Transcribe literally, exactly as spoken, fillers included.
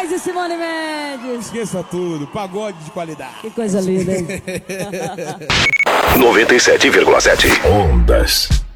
Moraes e Simone Mendes. Esqueça tudo, pagode de qualidade. Que coisa linda, hein? noventa e sete vírgula sete Ondas.